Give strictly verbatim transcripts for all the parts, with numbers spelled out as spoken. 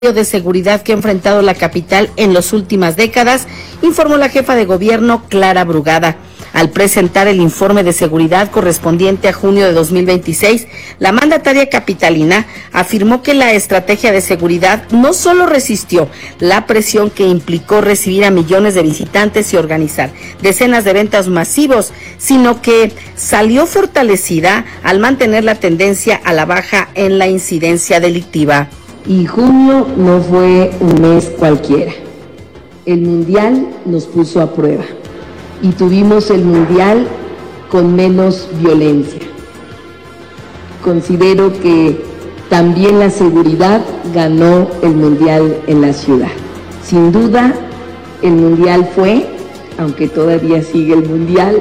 de seguridad que ha enfrentado la capital en las últimas décadas, informó la jefa de gobierno Clara Brugada. Al presentar el informe de seguridad correspondiente a junio de dos mil veintiséis, la mandataria capitalina afirmó que la estrategia de seguridad no solo resistió la presión que implicó recibir a millones de visitantes y organizar decenas de eventos masivos, sino que salió fortalecida al mantener la tendencia a la baja en la incidencia delictiva. Y junio no fue un mes cualquiera. El Mundial nos puso a prueba y tuvimos el Mundial con menos violencia. Considero que también la seguridad ganó el Mundial en la ciudad. Sin duda, el Mundial fue, aunque todavía sigue el Mundial,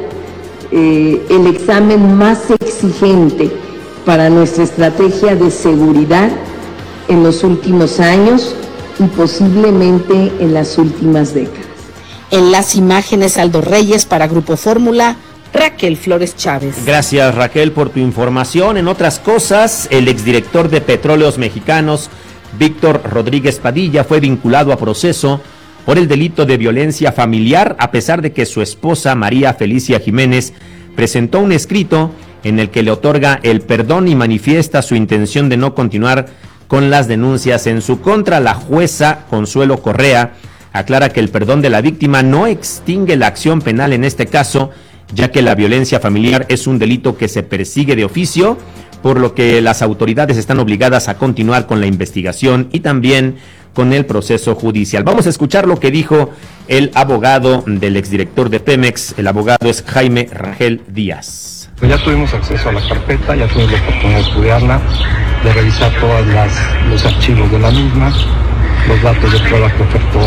eh, el examen más exigente para nuestra estrategia de seguridad en los últimos años y posiblemente en las últimas décadas. En las imágenes, Aldo Reyes para Grupo Fórmula, Raquel Flores Chávez. Gracias, Raquel, por tu información. En otras cosas, el exdirector de Petróleos Mexicanos, Víctor Rodríguez Padilla, fue vinculado a proceso por el delito de violencia familiar, a pesar de que su esposa, María Felicia Jiménez, presentó un escrito en el que le otorga el perdón y manifiesta su intención de no continuar con las denuncias en su contra. La jueza Consuelo Correa aclara que el perdón de la víctima no extingue la acción penal en este caso, ya que la violencia familiar es un delito que se persigue de oficio, por lo que las autoridades están obligadas a continuar con la investigación y también con el proceso judicial. Vamos a escuchar lo que dijo el abogado del exdirector de Pemex. El abogado es Jaime Rangel Díaz. Pues ya tuvimos acceso a la carpeta, ya tuvimos la oportunidad de estudiarla, de revisar todos los archivos de la misma, los datos de prueba que ofertó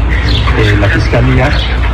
eh, la Fiscalía,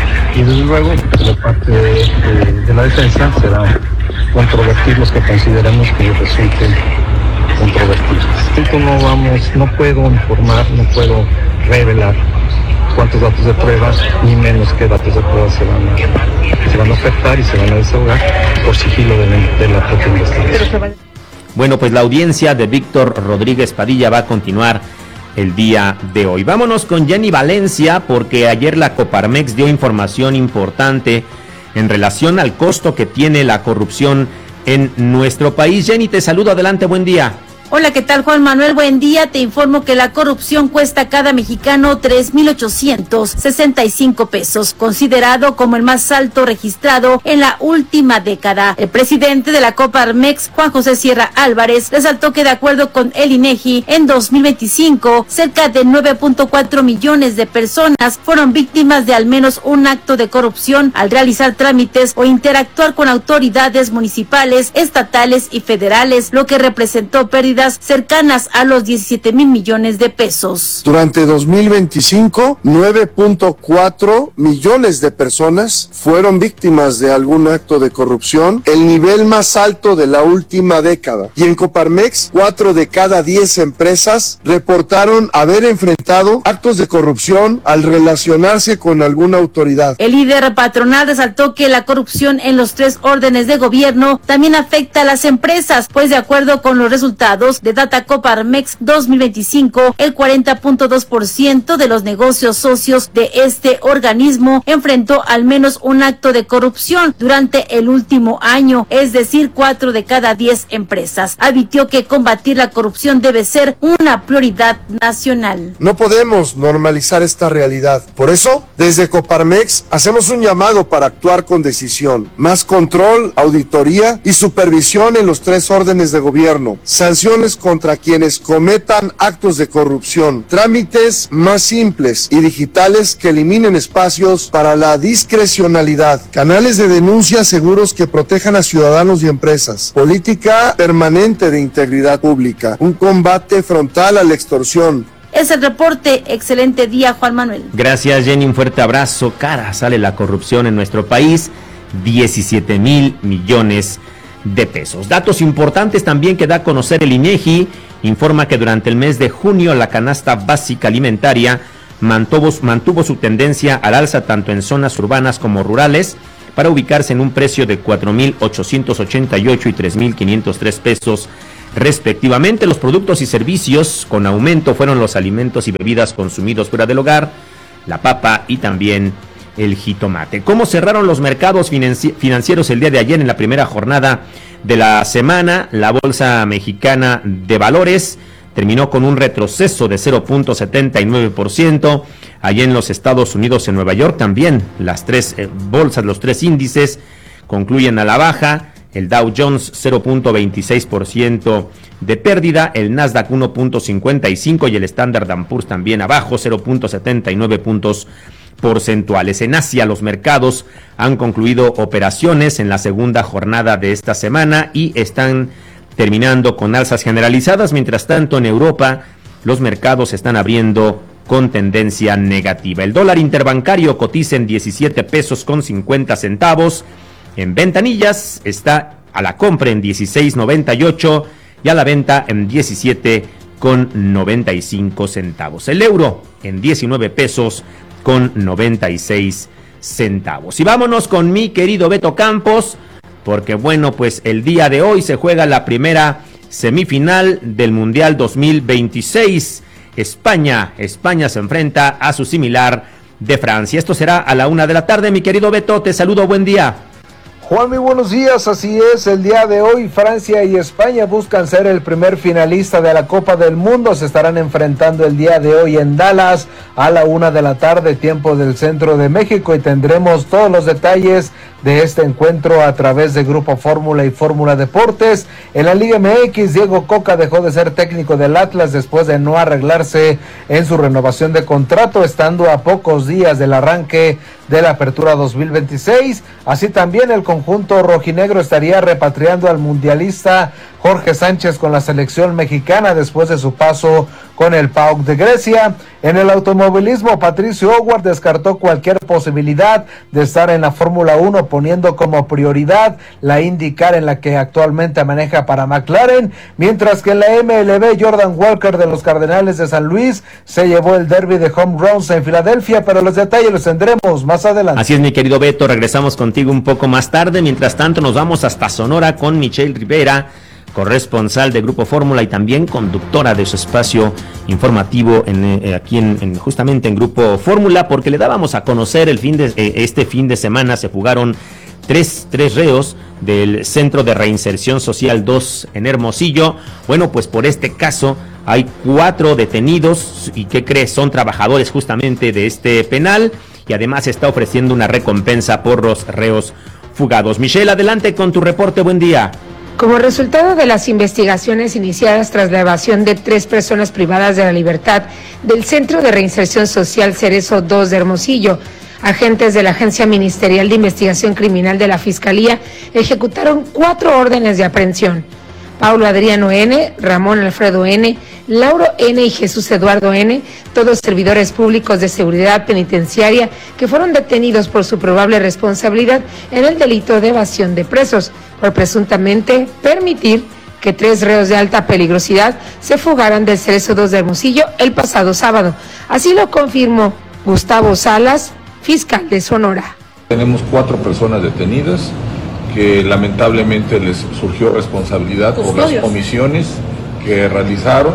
y desde luego por parte de, de, de la defensa será controvertir los que consideremos que resulten controvertidos. Esto no vamos, no puedo informar, no puedo revelar cuántos datos de prueba, ni menos qué datos de prueba se van a, se van a ofertar y se van a desahogar por sigilo de, de la propia investigación. Bueno, pues la audiencia de Víctor Rodríguez Padilla va a continuar el día de hoy. Vámonos con Jenny Valencia, porque ayer la Coparmex dio información importante en relación al costo que tiene la corrupción en nuestro país. Jenny, te saludo, adelante, buen día. Hola, ¿qué tal, Juan Manuel? Buen día. Te informo que la corrupción cuesta a cada mexicano tres mil ochocientos sesenta y cinco pesos, considerado como el más alto registrado en la última década. El presidente de la Coparmex, Juan José Sierra Álvarez, resaltó que de acuerdo con el INEGI, en dos mil veinticinco, cerca de nueve punto cuatro millones de personas fueron víctimas de al menos un acto de corrupción al realizar trámites o interactuar con autoridades municipales, estatales y federales, lo que representó pérdidas cercanas a los diecisiete mil millones de pesos. Durante dos mil veinticinco, nueve punto cuatro millones de personas fueron víctimas de algún acto de corrupción, el nivel más alto de la última década. Y en Coparmex, cuatro de cada diez empresas reportaron haber enfrentado actos de corrupción al relacionarse con alguna autoridad. El líder patronal resaltó que la corrupción en los tres órdenes de gobierno también afecta a las empresas, pues de acuerdo con los resultados de Data Coparmex dos mil veinticinco, el cuarenta punto dos por ciento de los negocios socios de este organismo enfrentó al menos un acto de corrupción durante el último año, es decir, cuatro de cada diez empresas. Advirtió que combatir la corrupción debe ser una prioridad nacional. No podemos normalizar esta realidad. Por eso, desde Coparmex hacemos un llamado para actuar con decisión. Más control, auditoría y supervisión en los tres órdenes de gobierno. Sanciones contra quienes cometan actos de corrupción, trámites más simples y digitales que eliminen espacios para la discrecionalidad, canales de denuncia seguros que protejan a ciudadanos y empresas, política permanente de integridad pública, un combate frontal a la extorsión. Es el reporte. Excelente día, Juan Manuel. Gracias, Jenny, un fuerte abrazo. Cara sale la corrupción en nuestro país, diecisiete mil millones de pesos. Datos importantes también que da a conocer el INEGI, informa que durante el mes de junio la canasta básica alimentaria mantuvo, mantuvo su tendencia al alza tanto en zonas urbanas como rurales, para ubicarse en un precio de cuatro mil ochocientos ochenta y ocho y tres mil quinientos tres pesos respectivamente. Los productos y servicios con aumento fueron los alimentos y bebidas consumidos fuera del hogar, la papa y también el jitomate. ¿Cómo cerraron los mercados financi- financieros el día de ayer en la primera jornada de la semana? La Bolsa Mexicana de Valores terminó con un retroceso de cero punto setenta y nueve por ciento. Allí en los Estados Unidos, en Nueva York, también las tres eh, bolsas, los tres índices concluyen a la baja. El Dow Jones cero punto veintiséis por ciento de pérdida, el Nasdaq uno punto cincuenta y cinco y el Standard and Poor's también abajo, cero punto setenta y nueve puntos porcentuales. En Asia, los mercados han concluido operaciones en la segunda jornada de esta semana y están terminando con alzas generalizadas. Mientras tanto, en Europa, los mercados están abriendo con tendencia negativa. El dólar interbancario cotiza en diecisiete pesos con cincuenta centavos. En ventanillas está a la compra en dieciséis noventa y ocho y a la venta en diecisiete con noventa y cinco centavos. El euro en diecinueve pesos con noventa y seis centavos. Y vámonos con mi querido Beto Campos, porque bueno, pues el día de hoy se juega la primera semifinal del Mundial dos mil veintiséis. España, España se enfrenta a su similar de Francia. Esto será a la una de la tarde. Mi querido Beto, te saludo, buen día. Juan, muy buenos días, así es, el día de hoy Francia y España buscan ser el primer finalista de la Copa del Mundo, se estarán enfrentando el día de hoy en Dallas a la una de la tarde, tiempo del centro de México, y tendremos todos los detalles de este encuentro a través de Grupo Fórmula y Fórmula Deportes. En la Liga M X, Diego Coca dejó de ser técnico del Atlas después de no arreglarse en su renovación de contrato, estando a pocos días del arranque de la Apertura dos mil veintiséis. Así también el conjunto rojinegro estaría repatriando al mundialista Jorge Sánchez con la selección mexicana después de su paso con el P A O K de Grecia. En el automovilismo, Patricio Howard descartó cualquier posibilidad de estar en la Fórmula uno, poniendo como prioridad la IndyCar, en la que actualmente maneja para McLaren, mientras que en la M L B, Jordan Walker de los Cardenales de San Luis se llevó el derby de home runs en Filadelfia, pero los detalles los tendremos más adelante. Así es, mi querido Beto, regresamos contigo un poco más tarde. Mientras tanto, nos vamos hasta Sonora con Michelle Rivera, corresponsal de Grupo Fórmula y también conductora de su espacio informativo en, eh, aquí en, en justamente en Grupo Fórmula, porque le dábamos a conocer el fin de eh, este fin de semana se fugaron tres, tres reos del Centro de Reinserción Social dos en Hermosillo. Bueno, pues por este caso hay cuatro detenidos y ¿qué crees? Son trabajadores justamente de este penal y además se está ofreciendo una recompensa por los reos fugados. Michelle, adelante con tu reporte, buen día. Como resultado de las investigaciones iniciadas tras la evasión de tres personas privadas de la libertad del Centro de Reinserción Social Cerezo dos de Hermosillo, agentes de la Agencia Ministerial de Investigación Criminal de la Fiscalía ejecutaron cuatro órdenes de aprehensión. Paulo Adriano N., Ramón Alfredo N., Lauro N. y Jesús Eduardo N., todos servidores públicos de seguridad penitenciaria que fueron detenidos por su probable responsabilidad en el delito de evasión de presos, por presuntamente permitir que tres reos de alta peligrosidad se fugaran del Cerezo dos de Hermosillo el pasado sábado. Así lo confirmó Gustavo Salas, fiscal de Sonora. Tenemos cuatro personas detenidas que lamentablemente les surgió responsabilidad por las omisiones que realizaron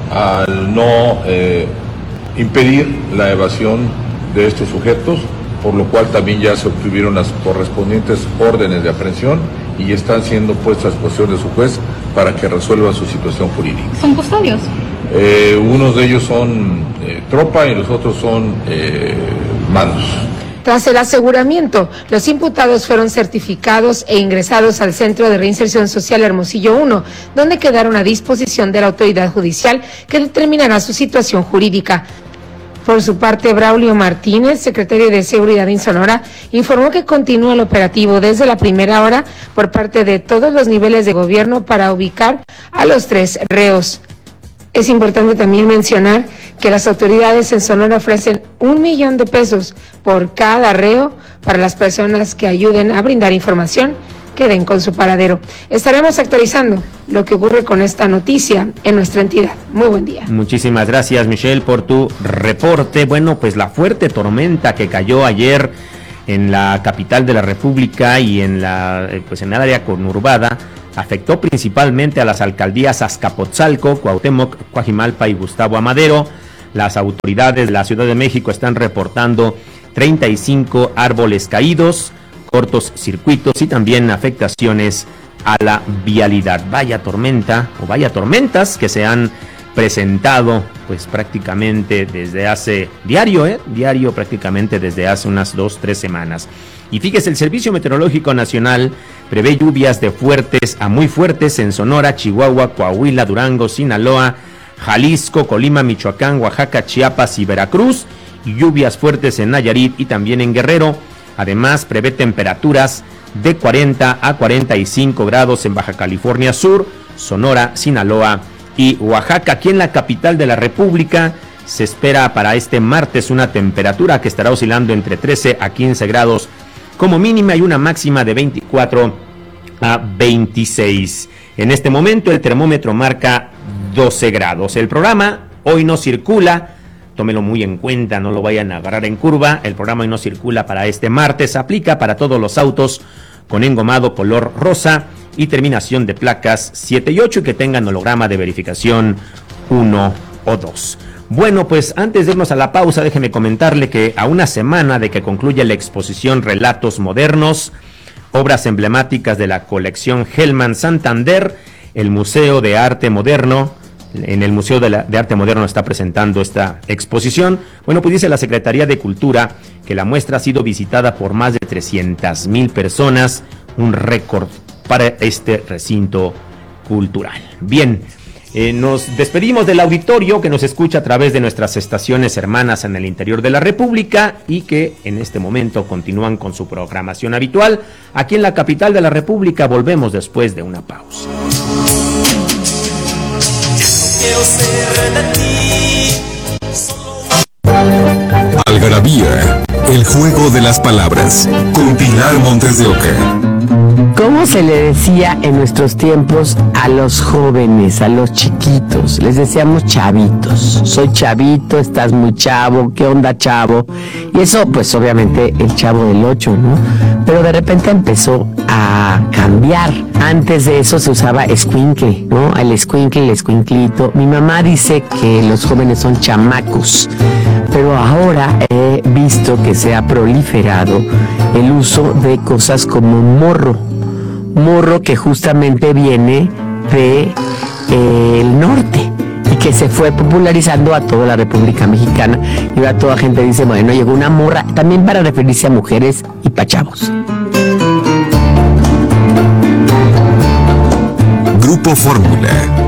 al no eh, impedir la evasión de estos sujetos, por lo cual también ya se obtuvieron las correspondientes órdenes de aprehensión y están siendo puestas a disposición de su juez para que resuelva su situación jurídica. ¿Son custodios? Eh, unos de ellos son eh, tropa y los otros son eh, mandos. Tras el aseguramiento, los imputados fueron certificados e ingresados al Centro de Reinserción Social Hermosillo uno, donde quedaron a disposición de la autoridad judicial que determinará su situación jurídica. Por su parte, Braulio Martínez, secretario de Seguridad en Sonora, informó que continúa el operativo desde la primera hora por parte de todos los niveles de gobierno para ubicar a los tres reos. Es importante también mencionar que las autoridades en Sonora ofrecen un millón de pesos por cada reo para las personas que ayuden a brindar información que den con su paradero. Estaremos actualizando lo que ocurre con esta noticia en nuestra entidad. Muy buen día. Muchísimas gracias, Michelle, por tu reporte. Bueno, pues la fuerte tormenta que cayó ayer en la capital de la República y en la pues en el área conurbada afectó principalmente a las alcaldías Azcapotzalco, Cuauhtémoc, Coajimalpa y Gustavo Amadero. Las autoridades de la Ciudad de México están reportando treinta y cinco árboles caídos, cortos circuitos y también afectaciones a la vialidad. Vaya tormenta o vaya tormentas que se han presentado pues prácticamente desde hace diario, ¿eh? diario prácticamente desde hace unas dos, tres semanas. Y fíjese, el Servicio Meteorológico Nacional prevé lluvias de fuertes a muy fuertes en Sonora, Chihuahua, Coahuila, Durango, Sinaloa, Jalisco, Colima, Michoacán, Oaxaca, Chiapas y Veracruz, y lluvias fuertes en Nayarit y también en Guerrero. Además, prevé temperaturas de cuarenta a cuarenta y cinco grados en Baja California Sur, Sonora, Sinaloa y Oaxaca. Aquí en la capital de la República se espera para este martes una temperatura que estará oscilando entre trece a quince grados como mínima y una máxima de veinticuatro a veintiséis. En este momento el termómetro marca doce grados. El programa Hoy No Circula, tómelo muy en cuenta, no lo vayan a agarrar en curva. El programa Hoy No Circula para este martes aplica para todos los autos con engomado color rosa y terminación de placas siete y ocho y que tengan holograma de verificación uno o dos. Bueno, pues antes de irnos a la pausa, déjeme comentarle que a una semana de que concluye la exposición Relatos Modernos, obras emblemáticas de la colección Hellman Santander, el Museo de Arte Moderno, en el Museo de, la, de Arte Moderno está presentando esta exposición. Bueno, pues dice la Secretaría de Cultura que la muestra ha sido visitada por más de trescientas mil personas, un récord para este recinto cultural. Bien, eh, nos despedimos del auditorio que nos escucha a través de nuestras estaciones hermanas en el interior de la República y que en este momento continúan con su programación habitual. Aquí en la capital de la República volvemos después de una pausa. Algarabía, el juego de las palabras, con Pilar Montes de Oca. ¿Cómo se le decía en nuestros tiempos a los jóvenes, a los chiquitos? Les decíamos chavitos. Soy chavito, estás muy chavo, ¿qué onda, chavo? Y eso, pues obviamente el Chavo del Ocho, ¿no? Pero de repente empezó a cambiar. Antes de eso se usaba escuincle, ¿no? El escuincle, el escuinclito. Mi mamá dice que los jóvenes son chamacos, pero ahora he visto que se ha proliferado el uso de cosas como morro. Morro que justamente viene de eh, el norte y que se fue popularizando a toda la República Mexicana. Y ahora toda gente dice, bueno, llegó una morra, también para referirse a mujeres y pa' chavos. Grupo Fórmula.